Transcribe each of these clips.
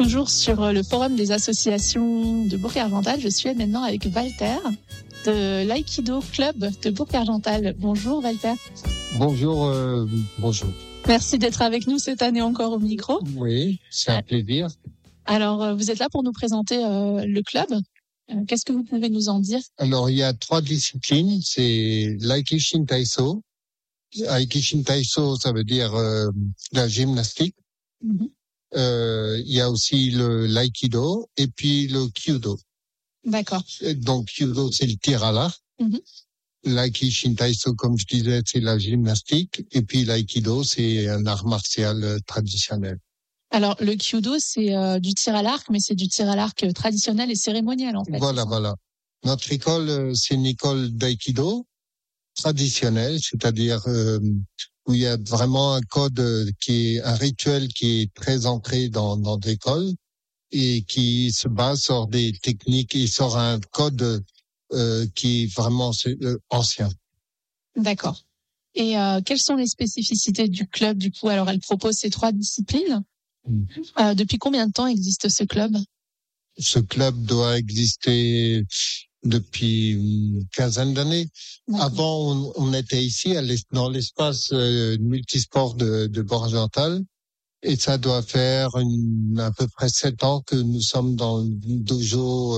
toujours sur le forum des associations de Bourg-Argental. Je suis maintenant avec Walter de l'Aïkido Club de Bourg-Argental. Bonjour Walter. Bonjour, bonjour. Merci d'être avec nous cette année encore au micro. Oui, c'est un plaisir. Alors, vous êtes là pour nous présenter le club. Qu'est-ce que vous pouvez nous en dire? Alors, il y a 3 disciplines. C'est l'Aikishin Taiso. Aikishin Taiso, ça veut dire la gymnastique. Il y a aussi l'aïkido et puis le kyudo. D'accord. Donc kyudo, c'est le tir à l'arc. L'aikishin Taiso, comme je disais, c'est la gymnastique, et puis l'aïkido, c'est un art martial traditionnel. Alors le kyudo, c'est du tir à l'arc, mais c'est du tir à l'arc traditionnel et cérémoniel en fait. Voilà. Notre école, c'est une école d'aïkido traditionnelle, c'est-à-dire où il y a vraiment un code qui est un rituel qui est très ancré dans l'école et qui se base sur des techniques et sur un code qui est vraiment ancien. D'accord. Et quelles sont les spécificités du club du coup? Alors elle propose ces 3 disciplines. Depuis combien de temps existe ce club? Ce club doit exister depuis une quinzaine d'années. Avant, on était ici dans l'espace multisport de Bourg-Argental, et ça doit faire à peu près 7 ans que nous sommes dans le dojo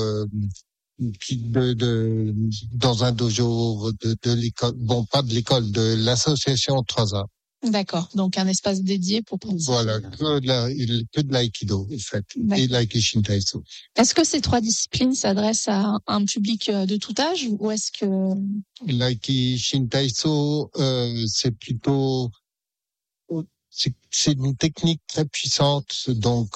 dans un dojo de l'école, bon, pas de l'école, de l'association 3A. D'accord, donc un espace dédié pour prendre. Voilà, que de l'aïkido, en fait, et l'aikishin taiso. Est-ce que ces 3 disciplines s'adressent à un public de tout âge, ou est-ce que l'aikishin taiso, c'est plutôt, c'est une technique très puissante, donc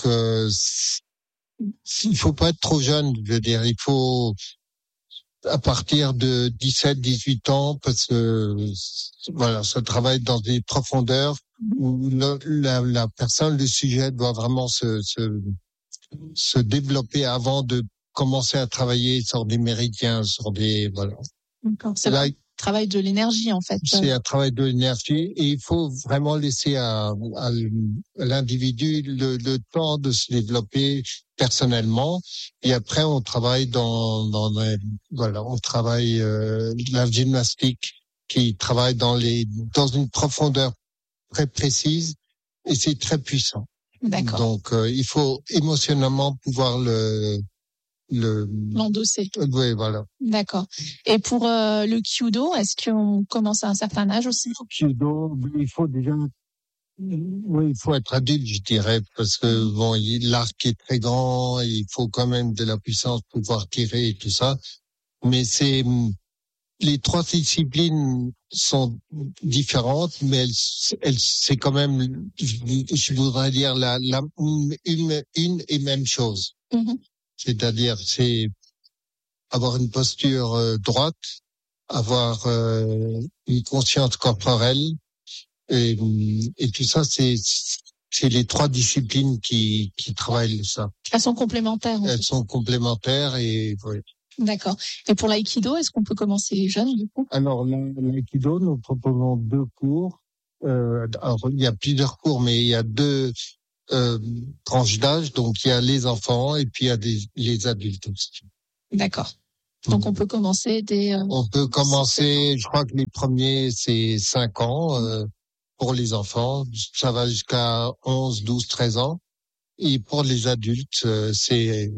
il faut pas être trop jeune, je veux dire, il faut à partir de 17, 18 ans, parce que voilà, ça travaille dans des profondeurs où la personne, le sujet doit vraiment se développer avant de commencer à travailler sur des méridiens, sur des voilà. D'accord. C'est un travail de l'énergie en fait. C'est un travail de l'énergie, et il faut vraiment laisser à l'individu le temps de se développer personnellement, et après on travaille on travaille la gymnastique qui travaille dans une profondeur très précise, et c'est très puissant. D'accord. Donc il faut émotionnellement pouvoir l'endosser. Oui, voilà. D'accord. Et pour le kyudo, est-ce qu'on commence à un certain âge aussi? Le kyudo, il faut déjà, oui, il faut être adulte, je dirais, parce que bon, l'arc est très grand, il faut quand même de la puissance pour pouvoir tirer et tout ça. Mais les 3 disciplines sont différentes, mais c'est quand même, je voudrais dire une et même chose. C'est-à-dire, c'est avoir une posture droite, avoir une conscience corporelle, et tout ça, c'est les 3 disciplines qui travaillent ça. Elles sont complémentaires. Elles sont complémentaires, et oui. D'accord. Et pour l'aïkido, est-ce qu'on peut commencer jeune du coup? Alors l'aïkido, nous proposons 2 cours. Alors il y a plusieurs cours, mais il y a 2 tranches d'âge. Donc il y a les enfants et puis il y a les adultes aussi. D'accord. Donc on peut commencer On peut commencer, je crois que les premiers c'est 5 ans pour les enfants, ça va jusqu'à 11, 12, 13 ans, et pour les adultes c'est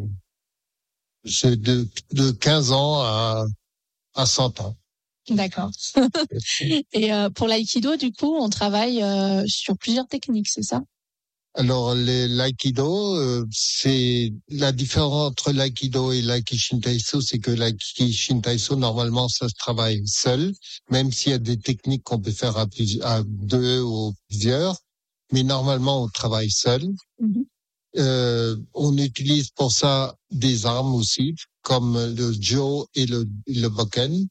de 15 ans à 100 ans. D'accord. Et pour l'aïkido, du coup, on travaille sur plusieurs techniques, c'est ça? Alors l'aïkido, c'est la différence entre l'aïkido et l'aikishin taiso, c'est que l'aikishin taiso, normalement ça se travaille seul, même s'il y a des techniques qu'on peut faire à 2 ou plusieurs, mais normalement on travaille seul. On utilise pour ça des armes aussi, comme le jo et le bokken.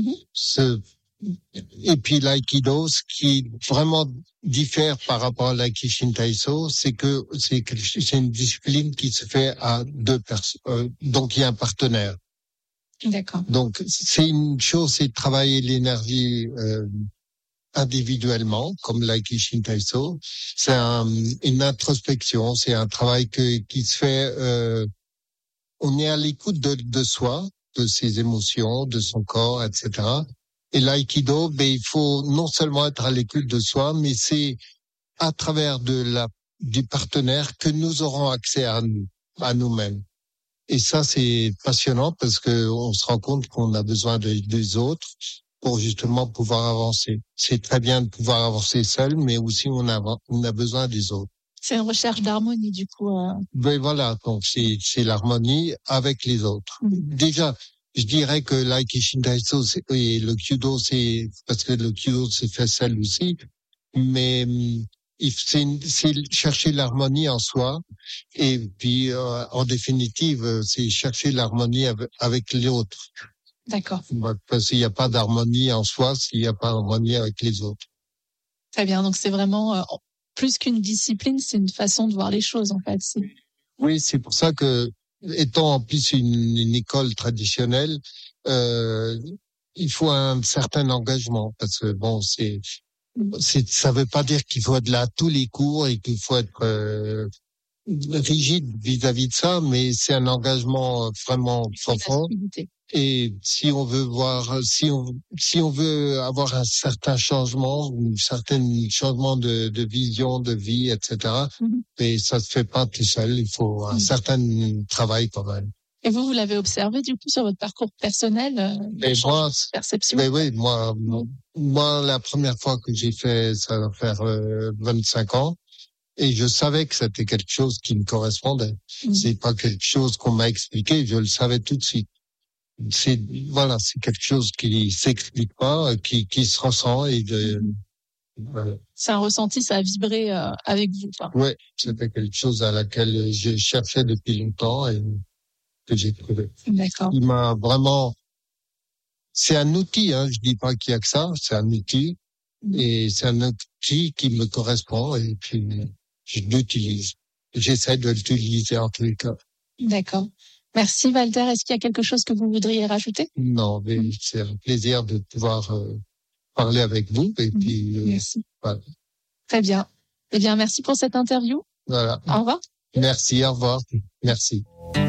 Et puis l'aïkido, ce qui vraiment diffère par rapport à l'aikishin taiso, c'est que c'est une discipline qui se fait à 2 personnes. Donc il y a un partenaire. D'accord. Donc c'est une chose, c'est de travailler l'énergie individuellement, comme l'Aikishin Taiso. C'est une introspection, c'est un travail qui se fait. On est à l'écoute de soi, de ses émotions, de son corps, etc. Et l'aïkido, il faut non seulement être à l'écoute de soi, mais c'est à travers du partenaire que nous aurons accès à nous-mêmes. Et ça, c'est passionnant parce que on se rend compte qu'on a besoin des autres pour justement pouvoir avancer. C'est très bien de pouvoir avancer seul, mais aussi on a besoin des autres. C'est une recherche d'harmonie, du coup. Ben voilà, donc c'est l'harmonie avec les autres. Déjà, je dirais que l'Aikishin Taiso et le Kyudo, c'est parce que le Kyudo c'est fait seul aussi, mais c'est chercher l'harmonie en soi et puis en définitive, c'est chercher l'harmonie avec l'autre. D'accord. Parce qu'il n'y a pas d'harmonie en soi s'il n'y a pas d'harmonie avec les autres. Très bien, donc c'est vraiment plus qu'une discipline, c'est une façon de voir les choses en fait. Oui, c'est pour ça que, étant en plus une école traditionnelle, il faut un certain engagement parce que bon, ça veut pas dire qu'il faut être là à tous les cours et qu'il faut être rigide vis-à-vis de ça, mais c'est un engagement vraiment profond. Et si on veut si on veut avoir un certain changement, un certain changement de vision, de vie, etc. Et ça se fait pas tout seul. Il faut un certain travail quand même. Et vous l'avez observé du coup sur votre parcours personnel, perception. Mais oui, moi, la première fois que j'ai fait, ça va faire 25 ans. Et je savais que c'était quelque chose qui me correspondait. C'est pas quelque chose qu'on m'a expliqué, je le savais tout de suite. C'est quelque chose qui s'explique pas, qui se ressent voilà. C'est un ressenti, ça a vibré avec vous. Ouais, c'était quelque chose à laquelle je cherchais depuis longtemps et que j'ai trouvé. D'accord. Il m'a vraiment. C'est un outil, hein. Je dis pas qu'il y a que ça. C'est un outil et c'est un outil qui me correspond et puis je l'utilise. J'essaie de l'utiliser en tous les cas. D'accord. Merci Walter. Est-ce qu'il y a quelque chose que vous voudriez rajouter? Non, mais c'est un plaisir de pouvoir parler avec vous. Et puis, merci. Voilà. Très bien. Eh bien, merci pour cette interview. Voilà. Au revoir. Merci, au revoir. Merci.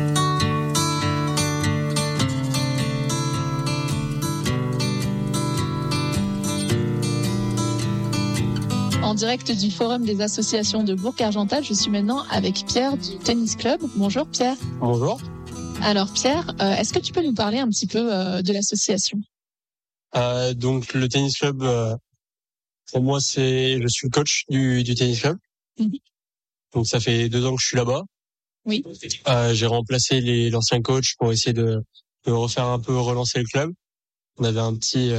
En direct du Forum des associations de Bourg-Argental, je suis maintenant avec Pierre du Tennis Club. Bonjour Pierre. Bonjour. Alors Pierre, est-ce que tu peux nous parler un petit peu de l'association? Donc le Tennis Club, pour moi, je suis le coach du Tennis Club. Donc ça fait 2 ans que je suis là-bas. Oui. J'ai remplacé l'ancien coach pour essayer de refaire un peu relancer le club. On a eu un petit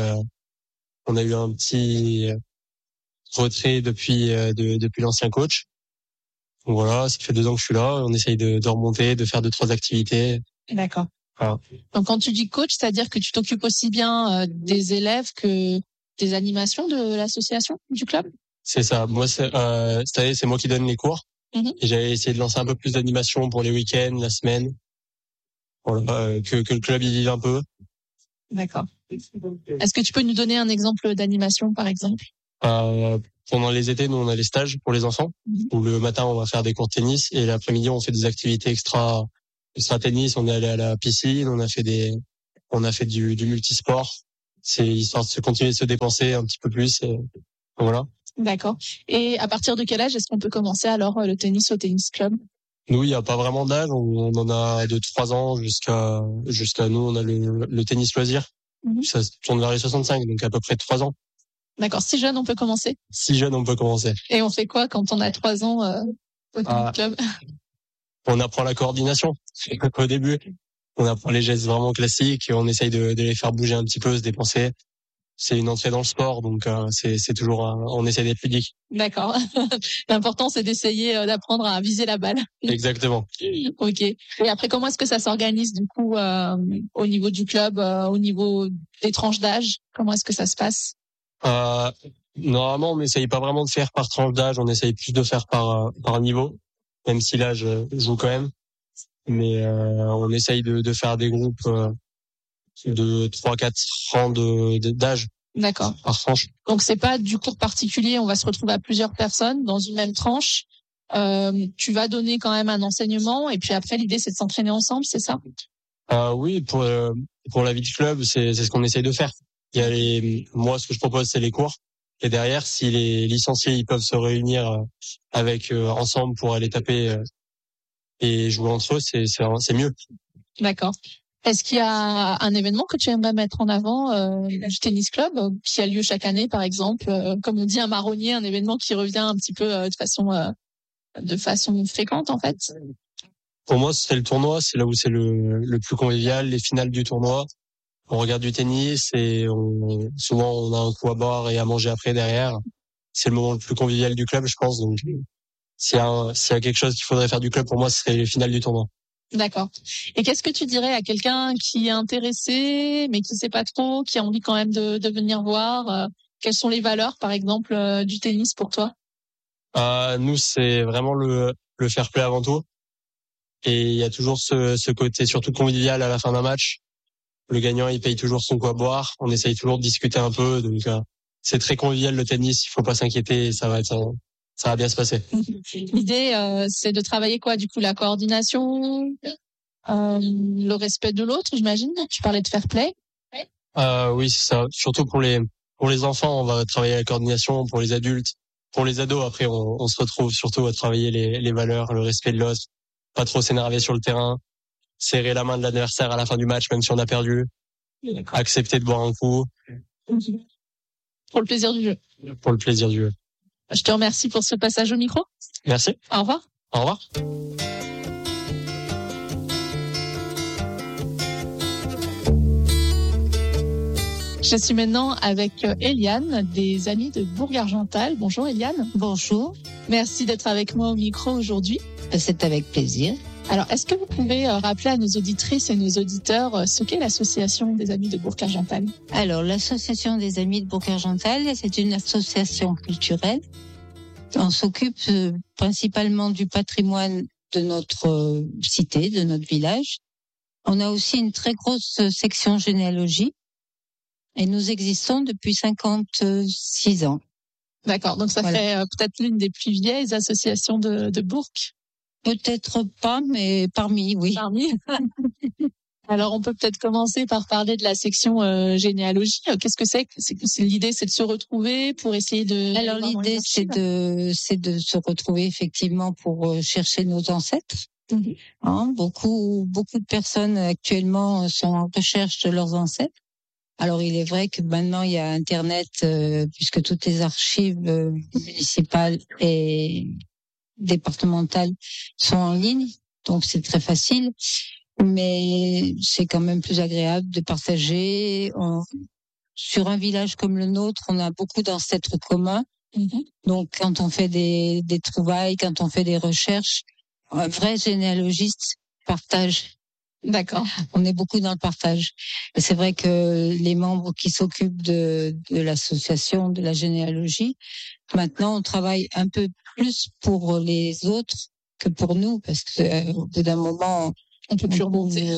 retrait depuis l'ancien coach. Donc voilà, ça fait 2 ans que je suis là. On essaye de remonter, de faire 2-3 activités. D'accord. Voilà. Donc quand tu dis coach, c'est-à-dire que tu t'occupes aussi bien des élèves que des animations de l'association, du club? C'est ça. Moi, cette année, c'est moi qui donne les cours. Et j'avais essayé de lancer un peu plus d'animations pour les week-ends, la semaine. Voilà, que le club y vive un peu. D'accord. Est-ce que tu peux nous donner un exemple d'animation, par exemple? Pendant les étés, nous, on a les stages pour les enfants. Où le matin, on va faire des cours de tennis et l'après-midi, on fait des activités extra tennis. On est allé à la piscine, on a fait du multisport. C'est histoire de continuer de se dépenser un petit peu plus. Et voilà. D'accord. Et à partir de quel âge est-ce qu'on peut commencer alors le tennis au tennis club? Nous, il n'y a pas vraiment d'âge. On en a de 3 ans jusqu'à nous, on a le tennis loisir. Ça se tourne vers les 65, donc à peu près 3 ans. D'accord. Si jeune, on peut commencer? Si jeune, on peut commencer. Et on fait quoi quand on a 3 ans au tennis club? On apprend la coordination au début. On apprend les gestes vraiment classiques et on essaye de les faire bouger un petit peu, se dépenser. C'est une entrée dans le sport, donc c'est toujours on essaie d'être ludique. D'accord. L'important c'est d'essayer d'apprendre à viser la balle. Exactement. Ok. Et après, comment est-ce que ça s'organise du coup au niveau du club, au niveau des tranches d'âge? Comment est-ce que ça se passe? Normalement, on n'essaye pas vraiment de faire par tranche d'âge, on essaye plus de faire par niveau, même si l'âge joue quand même. Mais on essaye de faire des groupes de 3-4 ans d'âge. D'accord. Par tranche. Donc c'est pas du cours particulier, on va se retrouver à plusieurs personnes dans une même tranche. Tu vas donner quand même un enseignement et puis après l'idée c'est de s'entraîner ensemble, c'est ça? Oui, pour la vie de club, c'est ce qu'on essaye de faire. Il y a moi ce que je propose c'est les cours et derrière si les licenciés ils peuvent se réunir avec ensemble pour aller taper et jouer entre eux, c'est mieux. D'accord. Est-ce qu'il y a un événement que tu aimerais mettre en avant du tennis club qui a lieu chaque année, par exemple, comme on dit un marronnier, un événement qui revient un petit peu de façon fréquente en fait? Pour moi, c'est le tournoi, c'est là où c'est le plus convivial, les finales du tournoi. On regarde du tennis et souvent on a un coup à boire et à manger après derrière. C'est le moment le plus convivial du club, je pense. Donc, s'il y a quelque chose qu'il faudrait faire du club, pour moi, ce serait les finales du tournoi. D'accord. Et qu'est-ce que tu dirais à quelqu'un qui est intéressé, mais qui sait pas trop, qui a envie quand même de venir voir quelles sont les valeurs, par exemple, du tennis pour toi? Nous, c'est vraiment le fair play avant tout. Et il y a toujours ce côté surtout convivial à la fin d'un match. Le gagnant, il paye toujours son coup à boire. On essaye toujours de discuter un peu. Donc, c'est très convivial le tennis. Il faut pas s'inquiéter. Ça va bien se passer. L'idée, c'est de travailler quoi, du coup, la coordination, le respect de l'autre, j'imagine. Tu parlais de fair play. Oui, c'est ça. Surtout pour les enfants, on va travailler la coordination. Pour les adultes, pour les ados, après, on se retrouve surtout à travailler les valeurs, le respect de l'autre, pas trop s'énerver sur le terrain, serrer la main de l'adversaire à la fin du match, même si on a perdu, accepter de boire un coup. Pour le plaisir du jeu. Pour le plaisir du jeu. Je te remercie pour ce passage au micro. Merci. Au revoir. Au revoir. Je suis maintenant avec Eliane, des Amis de Bourg-Argental. Bonjour Eliane. Bonjour. Merci d'être avec moi au micro aujourd'hui. C'est avec plaisir. Alors, est-ce que vous pouvez rappeler à nos auditrices et nos auditeurs ce qu'est l'association des Amis de Bourg-Argental? Alors, l'association des Amis de Bourg-Argental, c'est une association culturelle. On s'occupe principalement du patrimoine de notre cité, de notre village. On a aussi une très grosse section généalogie et nous existons depuis 56 ans. D'accord, donc ça fait peut-être l'une des plus vieilles associations de Bourg. Peut-être pas, mais parmi, oui. Parmi. Alors, on peut peut-être commencer par parler de la section généalogie. Qu'est-ce que c'est? L'idée, c'est de se retrouver pour essayer de... Alors, l'idée, c'est de se retrouver effectivement pour chercher nos ancêtres. Mm-hmm. Hein, beaucoup de personnes actuellement sont en recherche de leurs ancêtres. Alors, il est vrai que maintenant, il y a Internet, puisque toutes les archives municipales et départementales sont en ligne, donc c'est très facile. Mais c'est quand même plus agréable de partager. Sur un village comme le nôtre, on a beaucoup d'ancêtres communs. Mm-hmm. Donc, quand on fait des trouvailles, quand on fait des recherches, un vrai généalogiste partage. D'accord. On est beaucoup dans le partage. Et c'est vrai que les membres qui s'occupent de l'association, de la généalogie, maintenant, on travaille un peu plus pour les autres que pour nous, parce que au bout d'un moment, on peut plus remonter.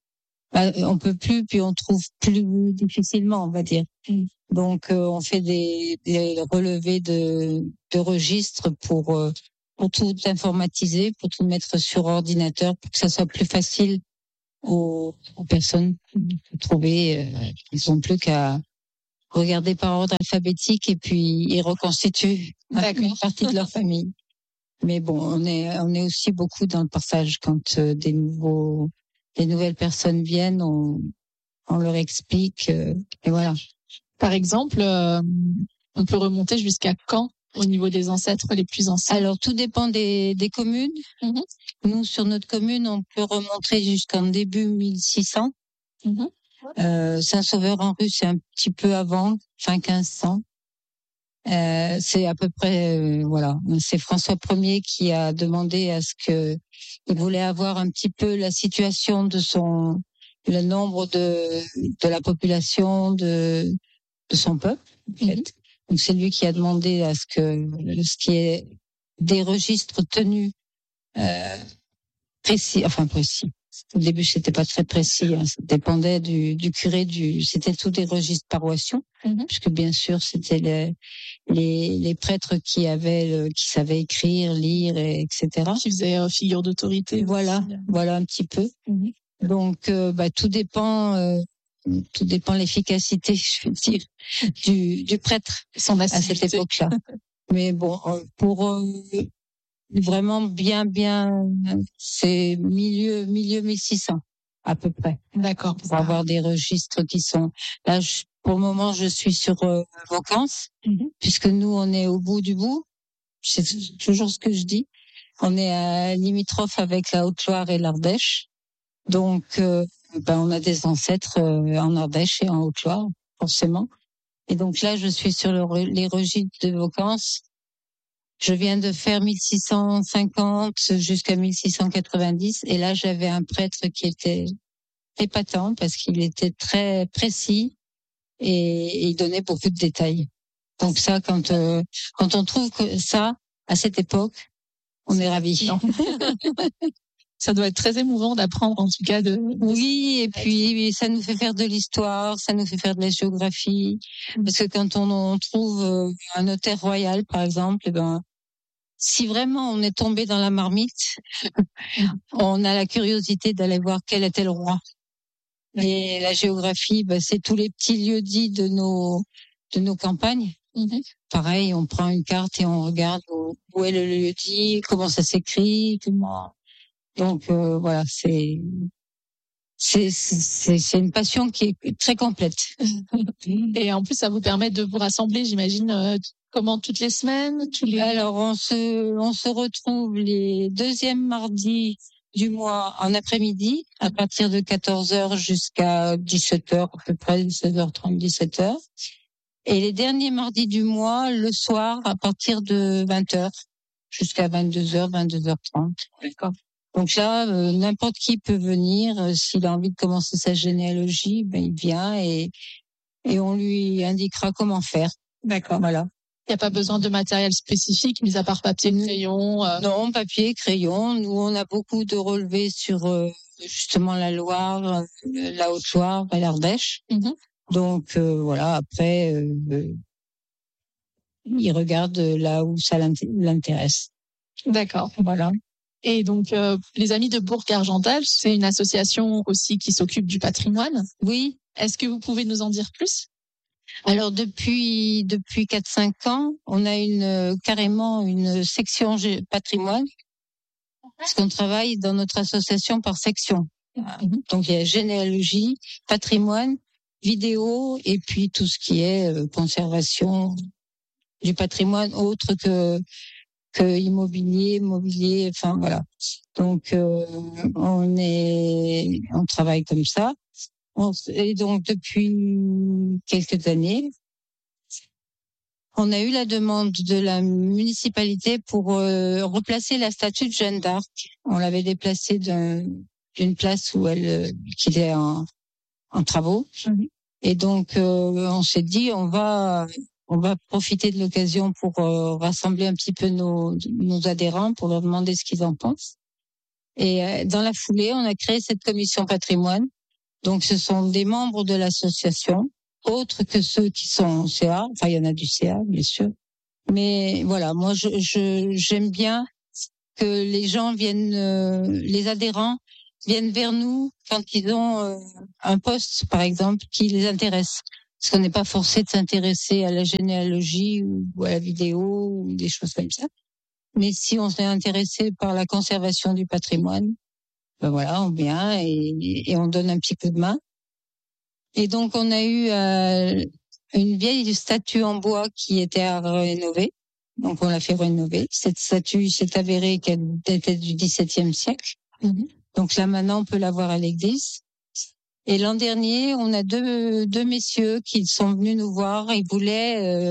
On peut plus, puis on trouve plus difficilement, on va dire. Mm. Donc, on fait des relevés de registres pour tout informatiser, pour tout mettre sur ordinateur, pour que ça soit plus facile aux personnes de trouver. Ils n'ont plus qu'à regarder par ordre alphabétique et puis ils reconstituent une partie de leur famille. Mais bon, on est aussi beaucoup dans le partage quand des nouvelles personnes viennent, on leur explique et voilà. Par exemple, on peut remonter jusqu'à quand au niveau des ancêtres les plus anciens? Alors tout dépend des communes. Mm-hmm. Nous sur notre commune, on peut remonter jusqu'en début 1600. Mm-hmm. Saint-Sauveur-en-Rue, c'est un petit peu avant, fin 1500. C'est à peu près voilà. C'est François Ier qui a demandé à ce que il voulait avoir un petit peu la situation de le nombre de la population de son peuple. En fait. Donc c'est lui qui a demandé à ce que ce qui est des registres tenus précis. Au début, c'était pas très précis. Ça dépendait du curé c'était tous des registres paroissiaux, puisque bien sûr, c'était les prêtres qui savaient écrire, lire, etc. Qui faisaient figure d'autorité. Voilà un petit peu. Donc, tout dépend l'efficacité, je veux dire, du prêtre à cette époque-là. Mais bon, pour vraiment bien, c'est milieu 1600 à peu près. D'accord. Pour avoir des registres qui sont là. Pour le moment, je suis sur Vaucance, puisque nous, on est au bout du bout. C'est toujours ce que je dis. On est limitrophe avec la Haute-Loire et l'Ardèche. Donc, on a des ancêtres en Ardèche et en Haute-Loire, forcément. Et donc là, je suis sur les registres de Vaucance. Je viens de faire 1650 jusqu'à 1690. Et là, j'avais un prêtre qui était épatant parce qu'il était très précis et il donnait beaucoup de détails. Donc ça, quand on trouve ça à cette époque, on est ravis. Ça doit être très émouvant d'apprendre, en tout cas, Oui, et puis ça nous fait faire de l'histoire, ça nous fait faire de la géographie. Parce que quand on trouve un notaire royal, par exemple, si vraiment on est tombé dans la marmite, on a la curiosité d'aller voir quel était le roi. Et la géographie, c'est tous les petits lieux-dits de nos campagnes. Pareil, on prend une carte et on regarde où est le lieu-dit, comment ça s'écrit, comment. Donc voilà, c'est une passion qui est très complète. Et en plus, ça vous permet de vous rassembler, j'imagine, comment toutes les semaines, Alors on se retrouve les deuxièmes mardis du mois en après-midi, à partir de 14h jusqu'à 17h, à peu près 16h30, 17h. Et les derniers mardis du mois, le soir, à partir de 20h jusqu'à 22h, 22h30. D'accord. Donc là, n'importe qui peut venir. S'il a envie de commencer sa généalogie, il vient et on lui indiquera comment faire. D'accord. Voilà. Il n'y a pas besoin de matériel spécifique, mis à part papier, crayon. Non, papier, crayon. Nous, on a beaucoup de relevés sur justement la Loire, la Haute-Loire, l'Ardèche. Donc voilà. Après, il regarde là où ça l'intéresse. D'accord. Voilà. Et donc, les Amis de Bourg-Argental, c'est une association aussi qui s'occupe du patrimoine. Oui. Est-ce que vous pouvez nous en dire plus? Alors depuis 4-5 ans, on a carrément une section patrimoine, parce qu'on travaille dans notre association par section. Donc il y a généalogie, patrimoine, vidéo et puis tout ce qui est conservation du patrimoine autre que immobilier, enfin voilà. Donc on travaille comme ça. Et donc depuis quelques années, on a eu la demande de la municipalité pour replacer la statue de Jeanne d'Arc. On l'avait déplacée d'une place où qu'il est en travaux. Et donc on s'est dit on va profiter de l'occasion pour rassembler un petit peu nos adhérents pour leur demander ce qu'ils en pensent. Et dans la foulée, on a créé cette commission patrimoine. Donc, ce sont des membres de l'association, autres que ceux qui sont au CA. Enfin, il y en a du CA, bien sûr. Mais voilà, moi, j'aime bien que les gens viennent, les adhérents viennent vers nous quand ils ont un poste, par exemple, qui les intéresse. Parce qu'on n'est pas forcé de s'intéresser à la généalogie ou à la vidéo ou des choses comme ça. Mais si on s'est intéressé par la conservation du patrimoine, voilà, on vient et on donne un petit coup de main. Et donc, on a eu une vieille statue en bois qui était à rénover. Donc, on l'a fait rénover. Cette statue s'est avérée qu'elle était du XVIIe siècle. Donc là, maintenant, on peut la voir à l'église. Et l'an dernier, on a deux messieurs qui sont venus nous voir. Ils voulaient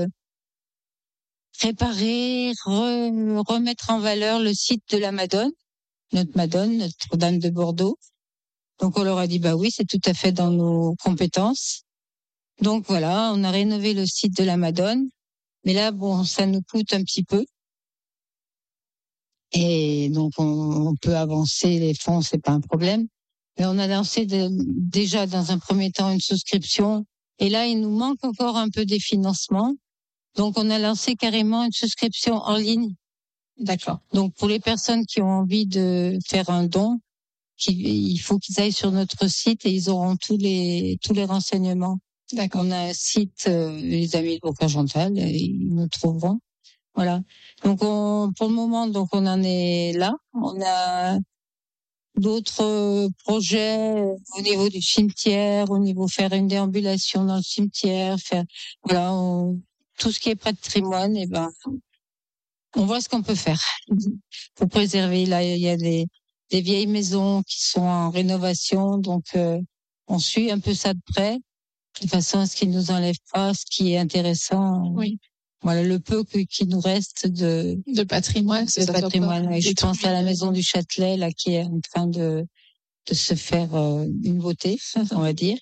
réparer, remettre en valeur le site de la Madone, Notre-Dame de Bordeaux. Donc on leur a dit oui, c'est tout à fait dans nos compétences. Donc voilà, on a rénové le site de la Madone, mais là ça nous coûte un petit peu. Et donc, on peut avancer les fonds, c'est pas un problème. Mais on a lancé déjà dans un premier temps une souscription. Et là, il nous manque encore un peu des financements. Donc, on a lancé carrément une souscription en ligne. D'accord. Donc, pour les personnes qui ont envie de faire un don, il faut qu'ils aillent sur notre site et ils auront tous les renseignements. D'accord. On a un site, les amis de Bourg-Argental, ils nous trouveront. Voilà. Donc, pour le moment, donc, on en est là. On a d'autres projets au niveau du cimetière, au niveau faire une déambulation dans le cimetière, faire, voilà, tout ce qui est patrimoine, et ben, on voit ce qu'on peut faire pour préserver. Là, il y a des vieilles maisons qui sont en rénovation, donc on suit un peu ça de près, de façon à ce qu'ils nous enlèvent pas ce qui est intéressant. Oui. Voilà, le peu qui nous reste de patrimoine. De patrimoine. Et je pense à la maison du Châtelet, là, qui est en train de se faire une beauté, on va dire.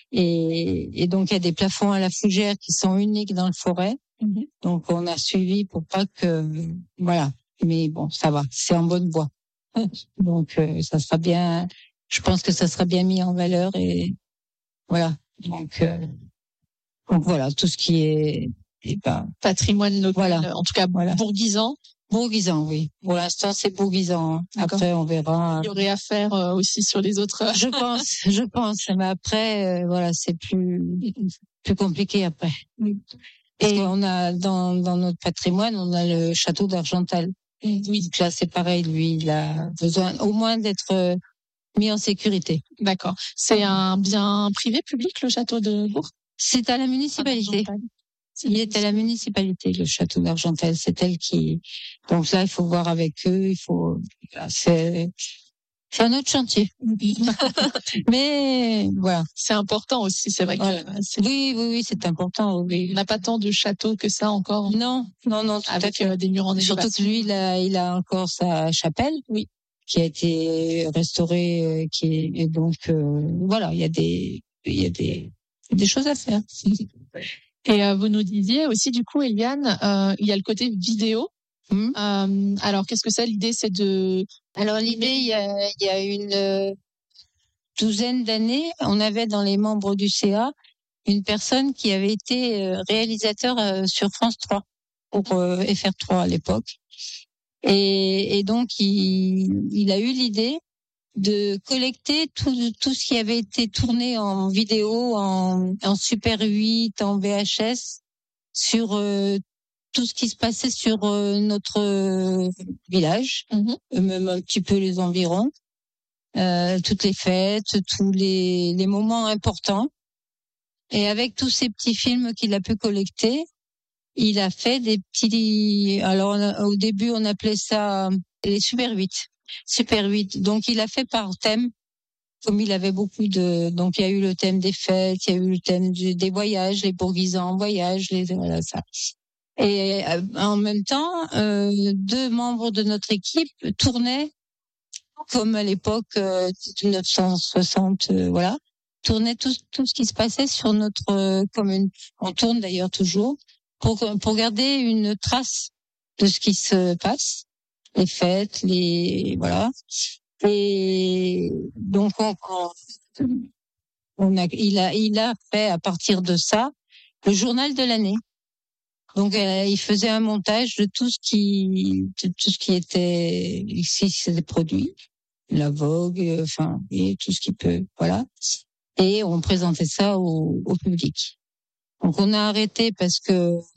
Et donc, il y a des plafonds à la fougère qui sont uniques dans le forêt. Donc, on a suivi pour pas que, voilà. Mais bon, ça va. C'est en bonne voie. Donc, ça sera bien, je pense que ça sera bien mis en valeur et voilà. Donc voilà, tout ce qui est, patrimoine local. Voilà. En tout cas, voilà. Bourguisan. Bourguisan, oui. Pour l'instant, c'est Bourguisan. Après, on verra. Il y aurait à faire aussi sur les autres. Je pense. Mais après, voilà, c'est plus compliqué après. Et on a dans notre patrimoine, on a le château d'Argental. Oui, donc là, c'est pareil. Lui, il a besoin au moins d'être mis en sécurité. D'accord. C'est un bien privé, public, le château de Bourg? C'est à la municipalité. Il est à la municipalité, le château d'Argental. C'est elle qui. Donc là, il faut voir avec eux. C'est un autre chantier. Mais voilà. C'est important aussi, c'est vrai que. Voilà. Oui, c'est important. Oui. On n'a pas tant de châteaux que ça encore. Non, tout avec des murs en élévation. Surtout que lui, il a encore sa chapelle. Oui. Qui a été restaurée, et donc voilà, il y a des choses à faire. Et vous nous disiez aussi, du coup, Eliane, il y a le côté vidéo. Alors, qu'est-ce que c'est? L'idée, c'est de... Alors, l'idée, il y a une douzaine d'années, on avait dans les membres du CA une personne qui avait été réalisateur sur France 3, pour FR3 à l'époque. Et donc, il a eu l'idée de collecter tout ce qui avait été tourné en vidéo, en Super 8, en VHS, sur tout ce qui se passait sur notre village, même un petit peu les environs, toutes les fêtes, tous les moments importants. Et avec tous ces petits films qu'il a pu collecter, il a fait des petits... Alors, au début, on appelait ça les Super 8. Super 8. Donc, il a fait par thème, comme il avait beaucoup de... Donc, il y a eu le thème des fêtes, il y a eu le thème des voyages, les Bourguisans en voyage, voilà ça. Et en même temps, 2 membres de notre équipe tournaient, comme à l'époque 1960, voilà, tournaient tout ce qui se passait sur notre commune. On tourne d'ailleurs toujours pour garder une trace de ce qui se passe, les fêtes, voilà. Et donc il a fait à partir de ça le journal de l'année. Donc il faisait un montage de tout ce qui était ici, c'est des produits, la Vogue, et tout ce qui peut, voilà. Et on présentait ça au public. Donc on a arrêté parce que